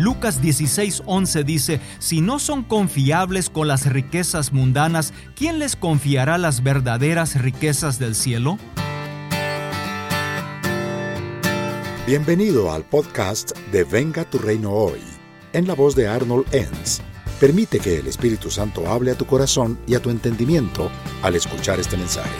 Lucas 16:11 dice: si no son confiables con las riquezas mundanas, ¿quién les confiará las verdaderas riquezas del cielo? Bienvenido al podcast de Venga tu Reino Hoy, en la voz de Arnold Enns. Permite que el Espíritu Santo hable a tu corazón y a tu entendimiento al escuchar este mensaje.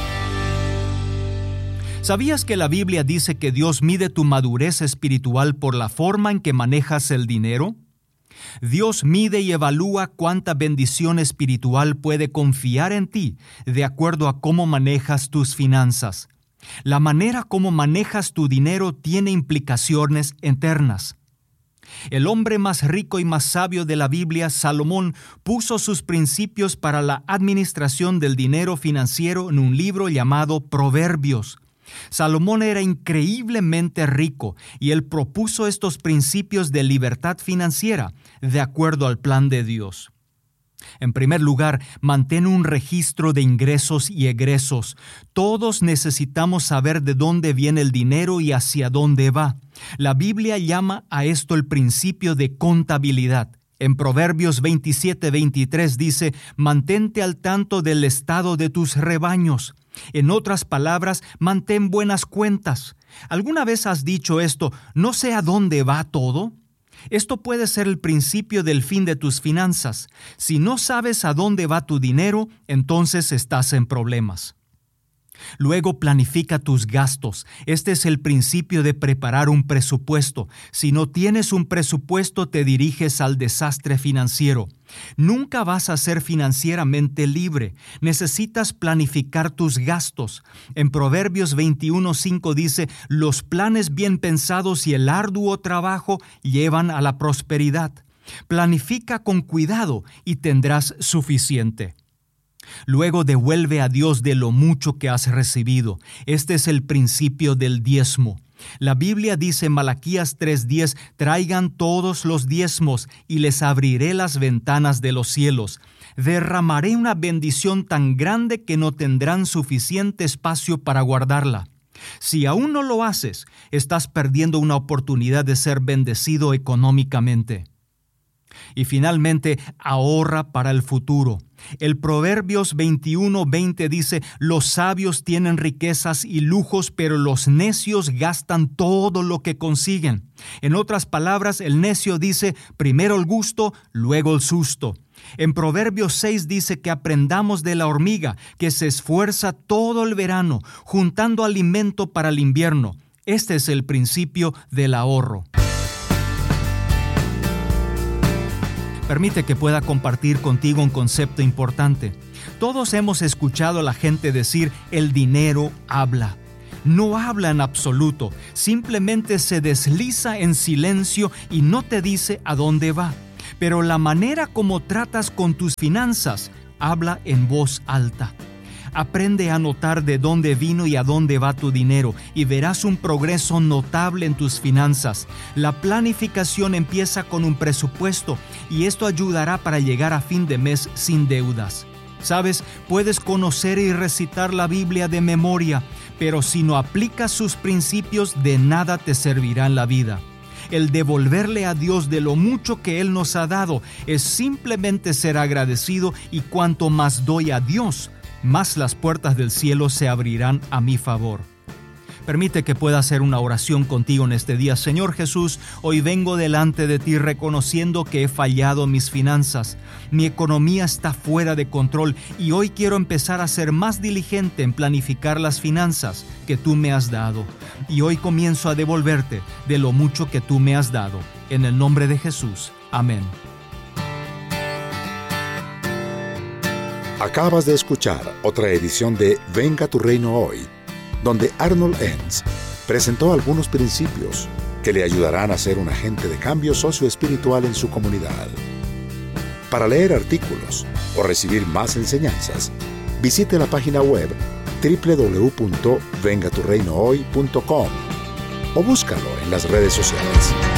¿Sabías que la Biblia dice que Dios mide tu madurez espiritual por la forma en que manejas el dinero? Dios mide y evalúa cuánta bendición espiritual puede confiar en ti de acuerdo a cómo manejas tus finanzas. La manera como manejas tu dinero tiene implicaciones eternas. El hombre más rico y más sabio de la Biblia, Salomón, puso sus principios para la administración del dinero financiero en un libro llamado Proverbios. Salomón era increíblemente rico y él propuso estos principios de libertad financiera de acuerdo al plan de Dios. En primer lugar, mantén un registro de ingresos y egresos. Todos necesitamos saber de dónde viene el dinero y hacia dónde va. La Biblia llama a esto el principio de contabilidad. En Proverbios 27:23 dice: mantente al tanto del estado de tus rebaños. En otras palabras, mantén buenas cuentas. ¿Alguna vez has dicho esto: no sé a dónde va todo? Esto puede ser el principio del fin de tus finanzas. Si no sabes a dónde va tu dinero, entonces estás en problemas. Luego planifica tus gastos. Este es el principio de preparar un presupuesto. Si no tienes un presupuesto, te diriges al desastre financiero. Nunca vas a ser financieramente libre. Necesitas planificar tus gastos. En Proverbios 21:5 dice: los planes bien pensados y el arduo trabajo llevan a la prosperidad. Planifica con cuidado y tendrás suficiente. Luego devuelve a Dios de lo mucho que has recibido. Este es el principio del diezmo. La Biblia dice en Malaquías 3:10: traigan todos los diezmos y les abriré las ventanas de los cielos. Derramaré una bendición tan grande que no tendrán suficiente espacio para guardarla. Si aún no lo haces, estás perdiendo una oportunidad de ser bendecido económicamente. Y finalmente, ahorra para el futuro. El Proverbios 21:20 dice: los sabios tienen riquezas y lujos, pero los necios gastan todo lo que consiguen. En otras palabras, el necio dice: primero el gusto, luego el susto. En Proverbios 6 dice que aprendamos de la hormiga, que se esfuerza todo el verano, juntando alimento para el invierno. Este es el principio del ahorro. Permite que pueda compartir contigo un concepto importante. Todos hemos escuchado a la gente decir: el dinero habla. No habla en absoluto, simplemente se desliza en silencio y no te dice a dónde va. Pero la manera como tratas con tus finanzas habla en voz alta. Aprende a notar de dónde vino y a dónde va tu dinero y verás un progreso notable en tus finanzas. La planificación empieza con un presupuesto y esto ayudará para llegar a fin de mes sin deudas. ¿Sabes? Puedes conocer y recitar la Biblia de memoria, pero si no aplicas sus principios, de nada te servirá en la vida. El devolverle a Dios de lo mucho que Él nos ha dado es simplemente ser agradecido, y cuanto más doy a Dios, más las puertas del cielo se abrirán a mi favor. Permite que pueda hacer una oración contigo en este día. Señor Jesús, hoy vengo delante de ti reconociendo que he fallado en mis finanzas. Mi economía está fuera de control y hoy quiero empezar a ser más diligente en planificar las finanzas que tú me has dado. Y hoy comienzo a devolverte de lo mucho que tú me has dado. En el nombre de Jesús. Amén. Acabas de escuchar otra edición de Venga tu Reino Hoy, donde Arnold Enns presentó algunos principios que le ayudarán a ser un agente de cambio socioespiritual en su comunidad. Para leer artículos o recibir más enseñanzas, visite la página web www.vengaturreinohoy.com o búscalo en las redes sociales.